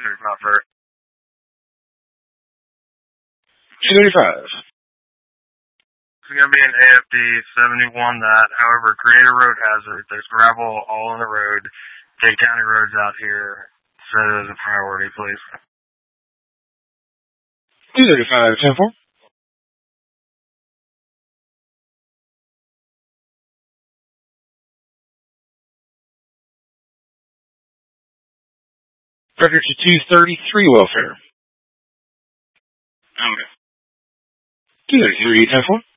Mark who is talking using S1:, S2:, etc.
S1: 235 first.
S2: 235.
S1: It's going to be an AFD 71 that, however, create a road hazard. There's gravel all on the road. Take county roads out here. Set it as a priority, please.
S2: 235, 10-4. Record to 233 welfare.
S3: Okay.
S2: 233, 10-4.